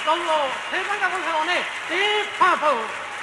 走路，车上架公车往内，你怕不？